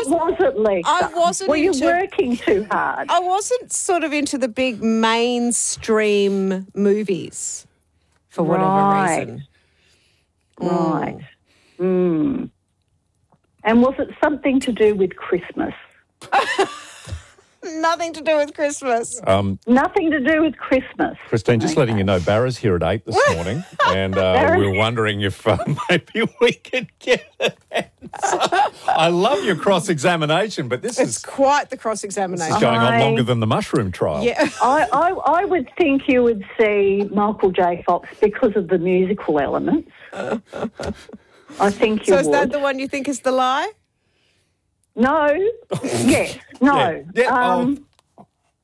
was it, Lisa? I wasn't Were you into- working too hard? I wasn't sort of into the big mainstream movies for whatever Right. reason. Right. Mm. And was it something to do with Christmas? Nothing to do with Christmas. Nothing to do with Christmas. Christine, just letting you know, Barra's here at 8 this morning, and we were wondering if maybe we could get an answer. I love your cross-examination, but this It's is quite the cross-examination. going on longer than the mushroom trial. Yeah. I would think you would see Michael J. Fox because of the musical elements. I think you So would. is that the one you think is the lie? No. Yes. No. Yeah.